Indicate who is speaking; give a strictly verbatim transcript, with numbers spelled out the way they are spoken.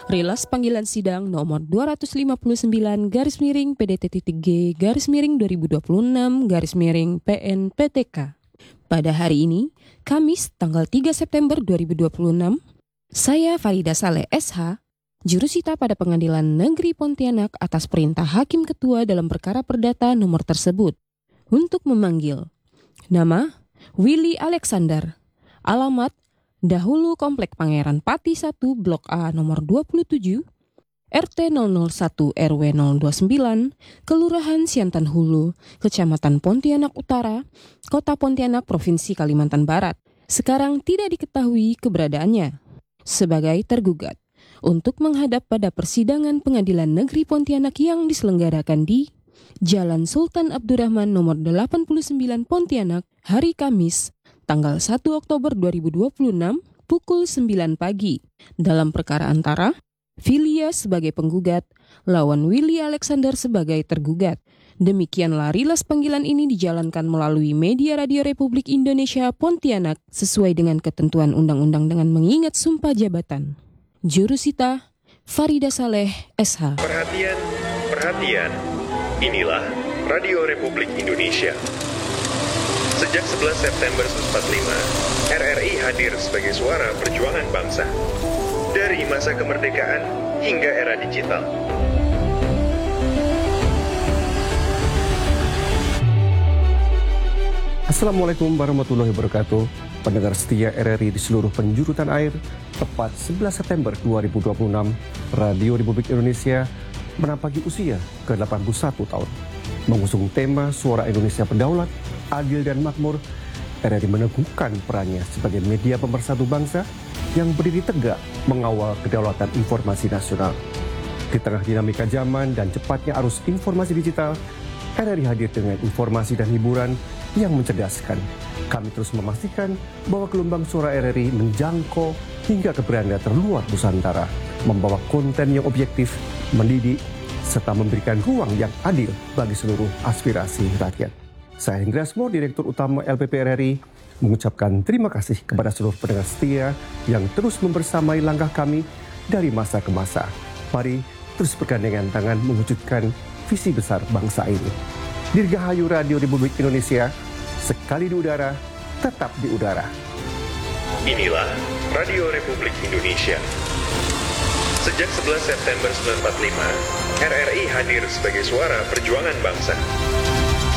Speaker 1: Rilas panggilan sidang nomor dua ratus lima puluh sembilan garis miring P D T G garis miring dua ribu dua puluh enam garis miring P N P T K. Pada hari ini, Kamis tanggal tiga September dua ribu dua puluh enam, saya Farida Saleh S H, jurusita pada Pengadilan Negeri Pontianak atas perintah Hakim Ketua dalam perkara perdata nomor tersebut, untuk memanggil nama Willy Alexander, alamat Dahulu Komplek Pangeran Pati satu Blok A nomor dua puluh tujuh, R T nol nol satu R W nol dua sembilan, Kelurahan Siantan Hulu, Kecamatan Pontianak Utara, Kota Pontianak, Provinsi Kalimantan Barat. Sekarang tidak diketahui keberadaannya sebagai tergugat untuk menghadap pada persidangan Pengadilan Negeri Pontianak yang diselenggarakan di Jalan Sultan Abdurrahman nomor delapan puluh sembilan Pontianak hari Kamis tanggal satu Oktober dua ribu dua puluh enam pukul sembilan pagi dalam perkara antara Filia sebagai penggugat lawan Willy Alexander sebagai tergugat. Demikianlah rilas panggilan ini dijalankan melalui media Radio Republik Indonesia Pontianak sesuai dengan ketentuan undang-undang dengan mengingat sumpah jabatan. Jurusita Farida Saleh S H.
Speaker 2: Perhatian, perhatian. Inilah Radio Republik Indonesia. Sejak sebelas September seribu sembilan ratus empat puluh lima, R R I hadir sebagai suara perjuangan bangsa. Dari masa kemerdekaan hingga era digital.
Speaker 3: Assalamualaikum warahmatullahi wabarakatuh. Pendengar setia R R I di seluruh penjuru tanah air, tepat sebelas September dua ribu dua puluh enam, Radio Republik Indonesia menampaki usia ke delapan puluh satu tahun. Mengusung tema Suara Indonesia Berdaulat, Adil dan Makmur, R R I meneguhkan perannya sebagai media pemersatu bangsa yang berdiri tegak mengawal kedaulatan informasi nasional. Di tengah dinamika zaman dan cepatnya arus informasi digital, R R I hadir dengan informasi dan hiburan yang mencerdaskan. Kami terus memastikan bahwa gelombang suara R R I menjangkau hingga ke beranda terluar Nusantara, membawa konten yang objektif, mendidik, serta memberikan ruang yang adil bagi seluruh aspirasi rakyat. Saya Hendra Asmor, Direktur Utama L P P R R I, mengucapkan terima kasih kepada seluruh pendengar setia yang terus membersamai langkah kami dari masa ke masa. Mari terus bergandengan tangan mewujudkan visi besar bangsa ini. Dirgahayu Radio Republik Indonesia, sekali di udara, tetap di udara.
Speaker 2: Inilah Radio Republik Indonesia. Sejak sebelas September seribu sembilan ratus empat puluh lima, R R I hadir sebagai suara perjuangan bangsa.